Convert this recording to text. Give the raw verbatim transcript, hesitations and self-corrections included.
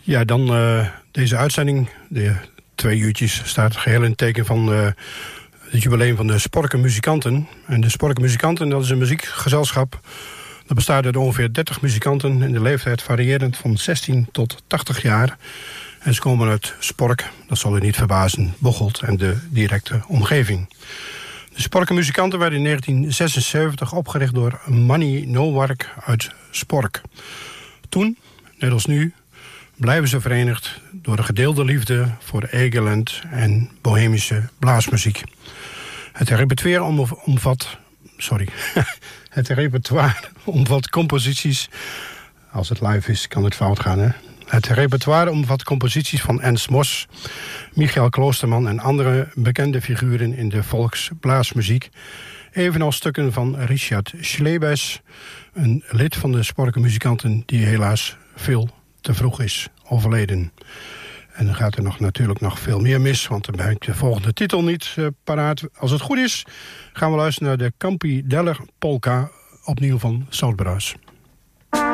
Ja, dan uh, deze uitzending, de twee uurtjes, staat geheel in het teken van uh, het jubileum van de Sporke Muzikanten. En de Sporke Muzikanten, dat is een muziekgezelschap. Dat bestaat uit ongeveer dertig muzikanten in de leeftijd variërend van zestien tot tachtig jaar. En ze komen uit Spork, dat zal u niet verbazen, Bocholt en de directe omgeving. De Sporke Muzikanten werden in negentien zesenzeventig opgericht door Manny Nowark uit Spork. Toen, net als nu, blijven ze verenigd door een gedeelde liefde voor Egeland en bohemische blaasmuziek. Het repertoire omvat, sorry, het repertoire omvat composities, als het live is kan het fout gaan, hè? Het repertoire omvat composities van Ernst Mos, Michael Kloosterman en andere bekende figuren in de volksblaasmuziek. Evenals stukken van Richard Schlebes, een lid van de Sporke Muzikanten die helaas veel te vroeg is overleden. En dan gaat er nog, natuurlijk nog veel meer mis, want dan ben ik de volgende titel niet uh, paraat. Als het goed is, gaan we luisteren naar de Campi Deller Polka, opnieuw van Soutbruis.